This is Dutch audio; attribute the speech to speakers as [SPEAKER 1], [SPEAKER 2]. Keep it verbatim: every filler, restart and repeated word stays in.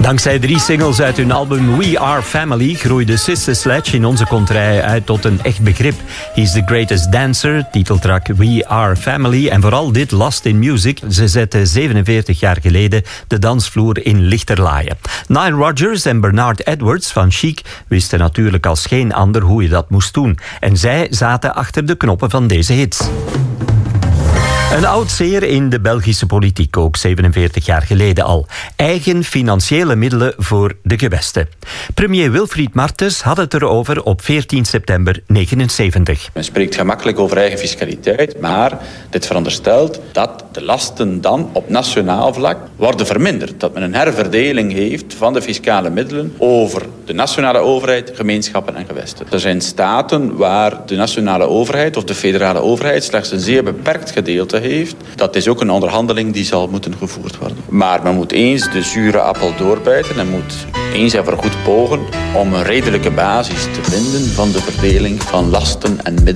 [SPEAKER 1] Dankzij drie singles uit hun album We Are Family groeide Sister Sledge in onze contrij uit tot een echt begrip. He's the Greatest Dancer, titeltrack We Are Family en vooral dit Lost in Music. Ze zetten zevenenveertig jaar geleden de dansvloer in Lichterlaaien. Nile Rodgers en Bernard Edwards van Chic wisten natuurlijk als geen ander hoe je dat moest doen. En zij zaten achter de knoppen van deze hits. Een oud zeer in de Belgische politiek, ook zevenenveertig jaar geleden al. Eigen financiële middelen voor de gewesten. Premier Wilfried Martens had het erover op veertien september negenenzeventig.
[SPEAKER 2] Men spreekt gemakkelijk over eigen fiscaliteit, maar dit veronderstelt dat de lasten dan op nationaal vlak worden verminderd. Dat men een herverdeling heeft van de fiscale middelen over de nationale overheid, gemeenschappen en gewesten. Er zijn staten waar de nationale overheid of de federale overheid slechts een zeer beperkt gedeelte heeft. Dat is ook een onderhandeling die zal moeten gevoerd worden. Maar men moet eens de zure appel doorbijten en moet eens en voor goed pogen om een redelijke basis te vinden van de verdeling van lasten en middelen